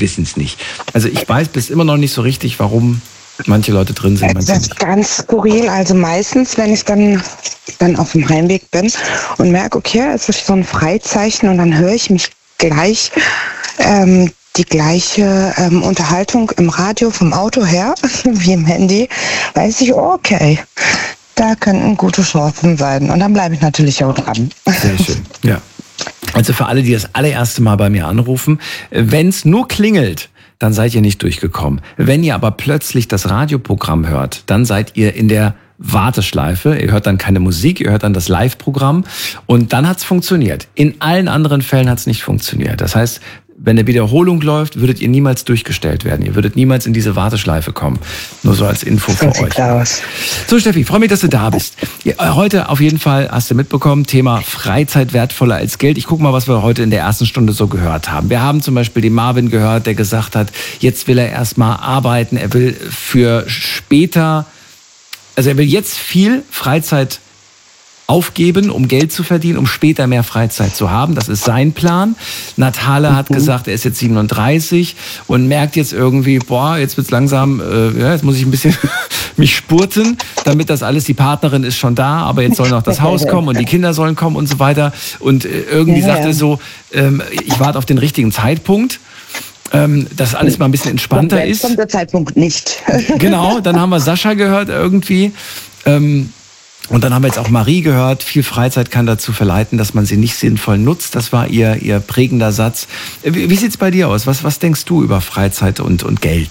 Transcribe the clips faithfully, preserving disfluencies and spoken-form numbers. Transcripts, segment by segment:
wissen es nicht. Also ich weiß bis immer noch nicht so richtig, warum manche Leute drin sind. Das ist ganz skurril. Also meistens, wenn ich dann, dann auf dem Heimweg bin und merke, okay, es ist so ein Freizeichen und dann höre ich mich gleich ähm, die gleiche ähm, Unterhaltung im Radio vom Auto her wie im Handy, weiß ich, okay, da könnten gute Chancen sein. Und dann bleibe ich natürlich auch dran. Sehr schön, ja. Also für alle, die das allererste Mal bei mir anrufen, wenn es nur klingelt, dann seid ihr nicht durchgekommen. Wenn ihr aber plötzlich das Radioprogramm hört, dann seid ihr in der Warteschleife. Ihr hört dann keine Musik, ihr hört dann das Live-Programm und dann hat's funktioniert. In allen anderen Fällen hat's nicht funktioniert. Das heißt, wenn eine Wiederholung läuft, würdet ihr niemals durchgestellt werden. Ihr würdet niemals in diese Warteschleife kommen. Nur so als Info für euch. Aus. So Steffi, freue mich, dass du da bist. Ja, heute auf jeden Fall hast du mitbekommen, Thema Freizeit wertvoller als Geld. Ich gucke mal, was wir heute in der ersten Stunde so gehört haben. Wir haben zum Beispiel den Marvin gehört, der gesagt hat, jetzt will er erstmal arbeiten. Er will für später, also er will jetzt viel Freizeit aufgeben, um Geld zu verdienen, um später mehr Freizeit zu haben. Das ist sein Plan. Natale hat gesagt, er ist jetzt siebenunddreißig und merkt jetzt irgendwie, boah, jetzt wird's langsam, äh, ja, jetzt muss ich ein bisschen mich spurten, damit das alles, die Partnerin ist schon da, aber jetzt soll noch das Haus kommen und die Kinder sollen kommen und so weiter. Und äh, irgendwie ja, sagt ja. er so, ähm, ich warte auf den richtigen Zeitpunkt, ähm, dass alles mal ein bisschen entspannter und ist. Kommt der Zeitpunkt nicht. Genau, dann haben wir Sascha gehört irgendwie. Ähm, Und dann haben wir jetzt auch Marie gehört, viel Freizeit kann dazu verleiten, dass man sie nicht sinnvoll nutzt. Das war ihr, ihr prägender Satz. Wie, wie sieht's bei dir aus? Was, was denkst du über Freizeit und, und Geld?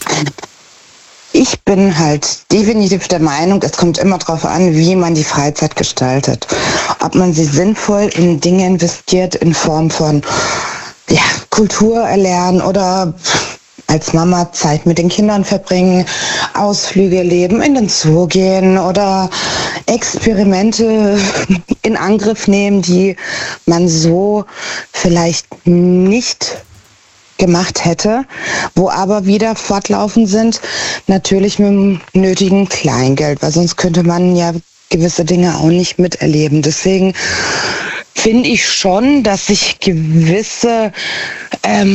Ich bin halt definitiv der Meinung, es kommt immer darauf an, wie man die Freizeit gestaltet. Ob man sie sinnvoll in Dinge investiert in Form von ja, Kultur erlernen oder als Mama Zeit mit den Kindern verbringen, Ausflüge erleben, in den Zoo gehen oder Experimente in Angriff nehmen, die man so vielleicht nicht gemacht hätte, wo aber wieder fortlaufen sind, natürlich mit dem nötigen Kleingeld, weil sonst könnte man ja gewisse Dinge auch nicht miterleben. Deswegen finde ich schon, dass sich gewisse ähm,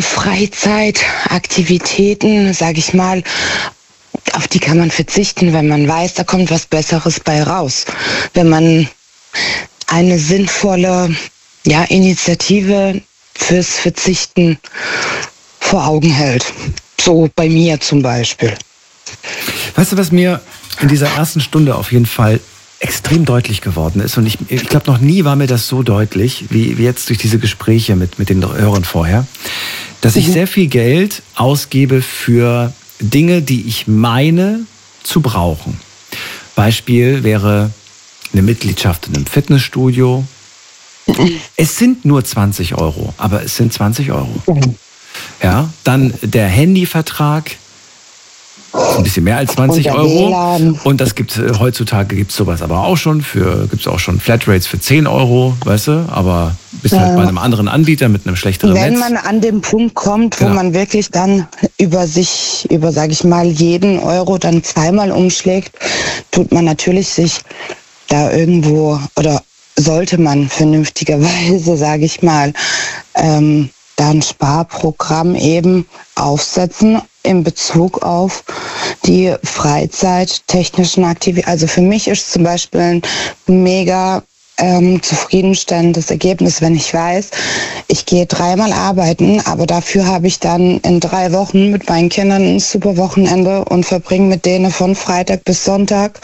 Freizeitaktivitäten, sage ich mal, auf die kann man verzichten, wenn man weiß, da kommt was Besseres bei raus. Wenn man eine sinnvolle ja, Initiative fürs Verzichten vor Augen hält. So bei mir zum Beispiel. Weißt du, was mir in dieser ersten Stunde auf jeden Fall extrem deutlich geworden ist, und ich, ich glaube, noch nie war mir das so deutlich, wie, wie jetzt durch diese Gespräche mit, mit den Hörern vorher, dass ich mhm. sehr viel Geld ausgebe für Dinge, die ich meine zu brauchen. Beispiel wäre eine Mitgliedschaft in einem Fitnessstudio. Mhm. Es sind nur zwanzig Euro, aber es sind zwanzig Euro. Mhm. Ja, dann der Handyvertrag, ein bisschen mehr als zwanzig Euro. Und das gibt's heutzutage gibt's sowas aber auch schon für gibt's auch schon Flatrates für zehn Euro, weißt du, aber bist ja. halt bei einem anderen Anbieter mit einem schlechteren Wenn Netz. Wenn man an den Punkt kommt, wo genau. man wirklich dann über sich, über sage ich mal, jeden Euro dann zweimal umschlägt, tut man natürlich sich da irgendwo oder sollte man vernünftigerweise, sage ich mal, ähm, da ein Sparprogramm eben aufsetzen in Bezug auf die freizeittechnischen Aktivitäten. Also für mich ist zum Beispiel ein mega ähm, zufriedenstellendes Ergebnis, wenn ich weiß, ich gehe dreimal arbeiten, aber dafür habe ich dann in drei Wochen mit meinen Kindern ein super Wochenende und verbringe mit denen von Freitag bis Sonntag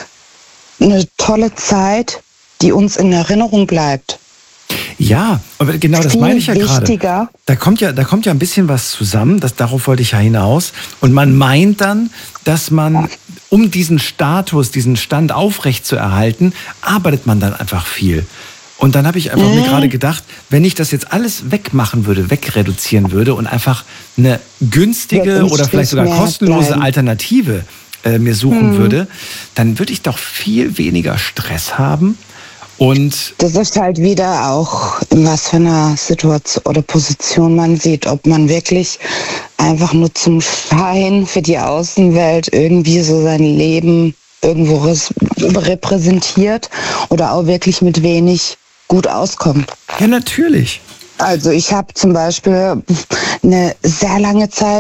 eine tolle Zeit, die uns in Erinnerung bleibt. Ja, aber genau das Viel meine ich ja wichtiger. gerade. Da kommt ja, da kommt ja ein bisschen was zusammen, das, darauf wollte ich ja hinaus. Und man meint dann, dass man, um diesen Status, diesen Stand aufrecht zu erhalten, arbeitet man dann einfach viel. Und dann habe ich einfach mhm. mir gerade gedacht, wenn ich das jetzt alles wegmachen würde, wegreduzieren würde und einfach eine günstige ja, oder vielleicht sogar kostenlose bleiben. Alternative äh, mir suchen mhm. würde, dann würde ich doch viel weniger Stress haben. Und das ist halt wieder auch, in was für einer Situation oder Position man sieht, ob man wirklich einfach nur zum Schein für die Außenwelt irgendwie so sein Leben irgendwo repräsentiert oder auch wirklich mit wenig gut auskommt. Ja, natürlich. Also ich habe zum Beispiel eine sehr lange Zeit